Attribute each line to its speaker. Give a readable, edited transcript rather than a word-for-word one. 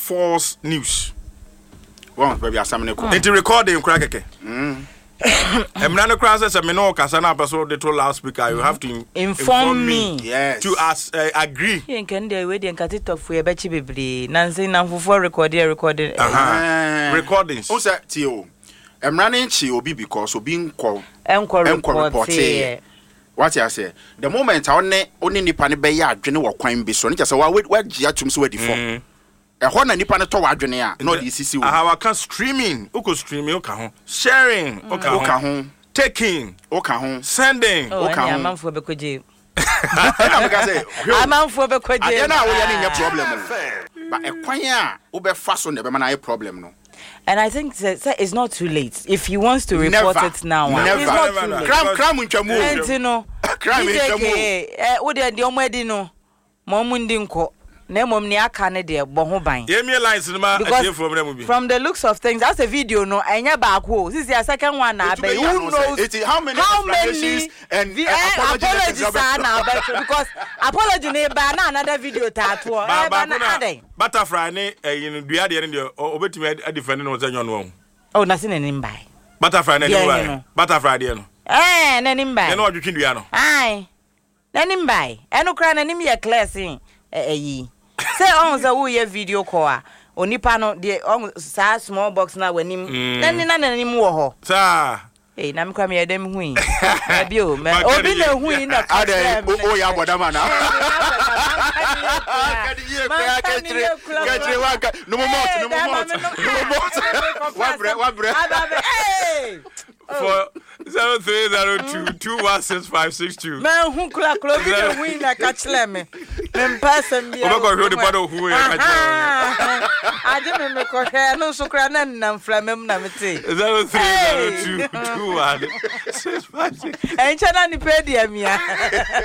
Speaker 1: false news.
Speaker 2: Well, baby, I'm
Speaker 1: It's recording crack. No crowd says me no kasana person the loudspeaker. You have to inform me.
Speaker 2: Yes.
Speaker 1: To agree.
Speaker 3: You can do we can cut it off for a betchy bibli. Nancy now for recording.
Speaker 1: Recordings.
Speaker 2: Who said to you? I'm running to you because of being called
Speaker 3: report.
Speaker 2: What I say? The moment I only nipa be ya adwene wo kwan bi so. Nja say wa gia tum so wadi fo. E ho na nipa ne to wa adwene a no the sisi wo.
Speaker 1: How can streaming? Uko streaming uka ho. Sharing uka ho. Taking
Speaker 2: uka ho.
Speaker 1: Sending
Speaker 3: uka ho. Man for be koje.
Speaker 2: Na me say.
Speaker 3: Man for be koje.
Speaker 2: Ade na wo ya ne problem. But e kwan a wo be fa so na be na problem no.
Speaker 3: And I think that it's not too late. If he wants to report it now, it's not too late.
Speaker 2: Cram unchamu.
Speaker 3: No.
Speaker 2: Cram unchamu.
Speaker 3: What the omedi no. Momundi nko. Na mom ni aka ne de bo ho ban. From the looks of things, that's a video no. Enya baako. This is the second one na be. Who knows
Speaker 2: how many and
Speaker 3: apologies na be because apology ne ba na another video tattoo.
Speaker 1: Butterfly ne dua de ne obetimi defend no say nyon won.
Speaker 3: Oh, na se nanim bai.
Speaker 1: Butterfly ne dua. Butterfly de no.
Speaker 3: Nanim bai.
Speaker 1: Ne no odwetwi dua no.
Speaker 3: Ai. Nanim bai. Eno kra nanim ye classing. Say on the way video call. Onipa no de on sa small box na wanim. Then na nanim wo ho.
Speaker 1: Sir.
Speaker 3: Hey, na me kwa me dem hui. Na bio me. Obi na hui na.
Speaker 2: Ade o ya bodama na. No more.
Speaker 3: Hey.
Speaker 1: For 0302216562.
Speaker 3: Man who clock be the win na catch lem. Mem person bi.
Speaker 1: O go the bado who ya catch.
Speaker 3: Ade me ko hwe no so kra na nam flamem na mete.
Speaker 1: 0302216562.
Speaker 3: Encha na ni pedia mia.